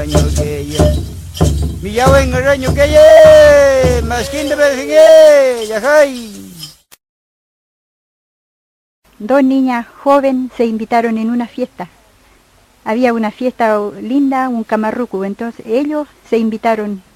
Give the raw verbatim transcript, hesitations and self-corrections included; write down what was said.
reño que ye. Mi yawe en reño que ye. Masquín de Belgique, yajay. Dos niñas jóvenes se invitaron en una fiesta. Había una fiesta linda, un camarruco, entonces ellos se invitaron